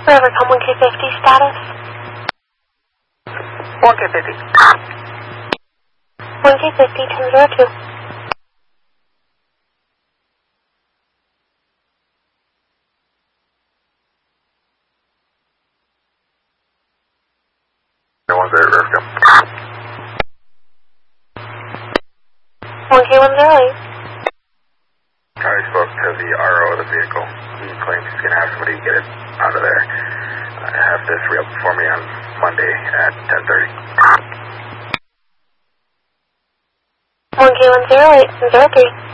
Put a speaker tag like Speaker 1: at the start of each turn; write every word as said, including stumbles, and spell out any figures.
Speaker 1: Rivercom one K fifty status.
Speaker 2: one K fifty.
Speaker 1: one K fifty, ten zero two.
Speaker 3: No one's there, Rivercom.
Speaker 1: one K one zero eight.
Speaker 3: I spoke to the R O of the vehicle. He claims he's going to have somebody get it out of there. I have this re-up for me on Monday at ten thirty.
Speaker 1: one K one zero eight, zero three.